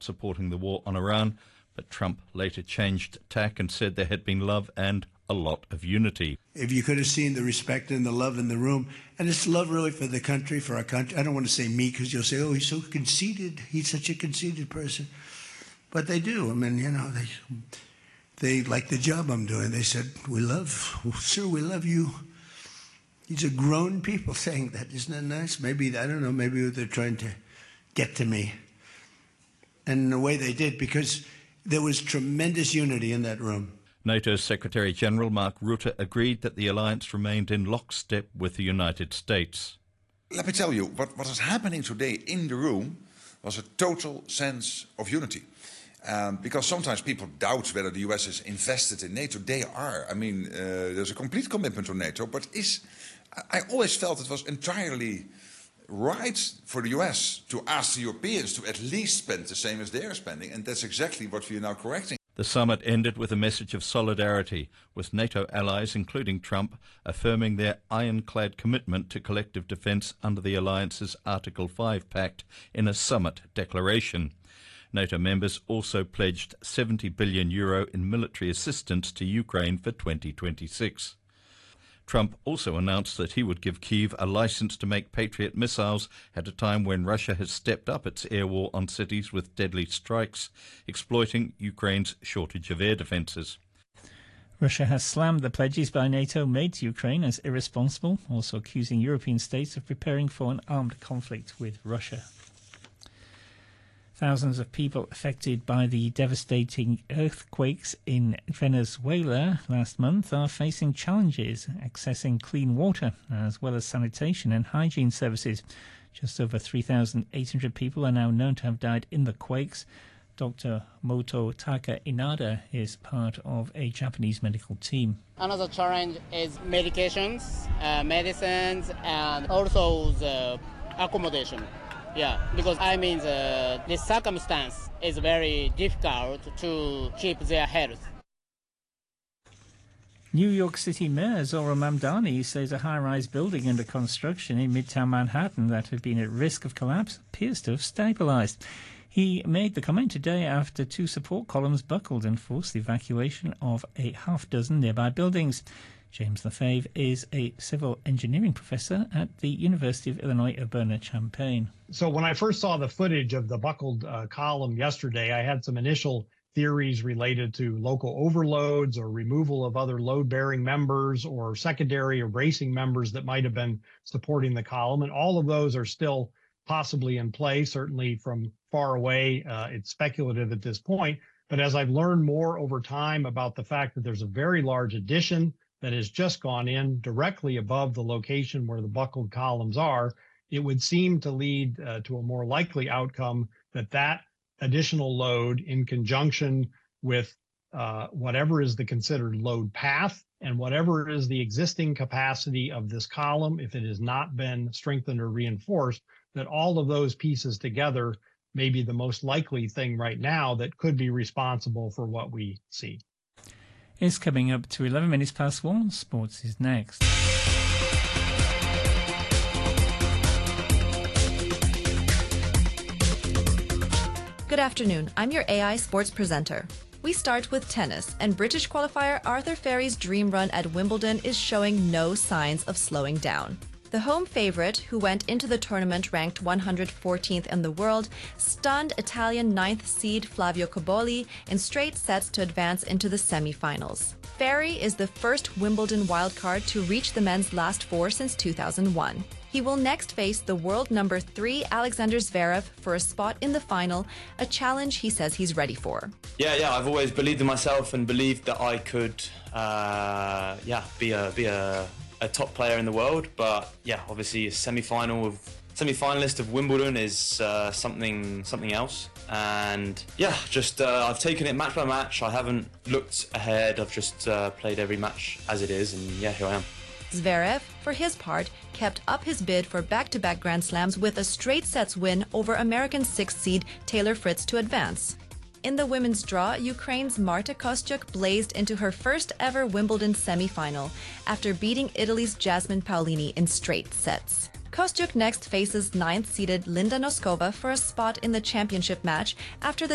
supporting the war on Iran, but Trump later changed tack and said there had been love and a lot of unity. If you could have seen the respect and the love in the room, and it's love really for the country, for our country. I don't want to say me because you'll say, oh, he's so conceited. He's such a conceited person. But they do. I mean, you know, they like the job I'm doing. They said, sir, we love you. These are grown people saying that. Isn't that nice? Maybe, I don't know, maybe they're trying to get to me. And in a way they did, because there was tremendous unity in that room. NATO's Secretary-General Mark Rutte agreed that the alliance remained in lockstep with the United States. Let me tell you, what is happening today in the room was a total sense of unity. Because sometimes people doubt whether the US is invested in NATO. They are. I mean, there's a complete commitment to NATO, but I always felt it was entirely right for the US to ask the Europeans to at least spend the same as they are spending, and that's exactly what we are now correcting. The summit ended with a message of solidarity, with NATO allies, including Trump, affirming their ironclad commitment to collective defence under the alliance's Article 5 Pact in a summit declaration. NATO members also pledged €70 billion in military assistance to Ukraine for 2026. Trump also announced that he would give Kyiv a license to make Patriot missiles at a time when Russia has stepped up its air war on cities with deadly strikes, exploiting Ukraine's shortage of air defences. Russia has slammed the pledges by NATO made to Ukraine as irresponsible, also accusing European states of preparing for an armed conflict with Russia. Thousands of people affected by the devastating earthquakes in Venezuela last month are facing challenges accessing clean water, as well as sanitation and hygiene services. Just over 3,800 people are now known to have died in the quakes. Dr. Mototaka Inada is part of a Japanese medical team. Another challenge is medications, medicines, and also the accommodation. Yeah, because I mean the circumstance is very difficult to keep their health. New York City Mayor Zohran Mamdani says a high-rise building under construction in Midtown Manhattan that had been at risk of collapse appears to have stabilised. He made the comment today after two support columns buckled and forced the evacuation of a half-dozen nearby buildings. James Lefebvre is a civil engineering professor at the University of Illinois Urbana-Champaign. So when I first saw the footage of the buckled column yesterday, I had some initial theories related to local overloads or removal of other load-bearing members or secondary or bracing members that might have been supporting the column. And all of those are still possibly in play. Certainly from far away, it's speculative at this point. But as I've learned more over time about the fact that there's a very large addition that has just gone in directly above the location where the buckled columns are, it would seem to lead to a more likely outcome that additional load in conjunction with whatever is the considered load path and whatever is the existing capacity of this column, if it has not been strengthened or reinforced, that all of those pieces together may be the most likely thing right now that could be responsible for what we see. It's coming up to 11 minutes past 1. Sports is next. Good afternoon. I'm your AI sports presenter. We start with tennis, and British qualifier Arthur Ferry's dream run at Wimbledon is showing no signs of slowing down. The home favorite, who went into the tournament ranked 114th in the world, stunned Italian 9th seed Flavio Cobolli in straight sets to advance into the semi-finals. Ferry is the first Wimbledon wildcard to reach the men's last four since 2001. He will next face the world number 3 Alexander Zverev for a spot in the final, a challenge he says he's ready for. Yeah, I've always believed in myself and believed that I could, be a top player in the world. But yeah, obviously a semi-finalist of Wimbledon is something else. And yeah, I've taken it match by match. I haven't looked ahead. I've just played every match as it is, and yeah, here I am. Zverev, for his part, kept up his bid for back-to-back Grand Slams with a straight sets win over American 6th seed Taylor Fritz to advance. In the women's draw, Ukraine's Marta Kostyuk blazed into her first ever Wimbledon semi-final after beating Italy's Jasmine Paolini in straight sets. Kostyuk next faces 9th-seeded Linda Noskova for a spot in the championship match after the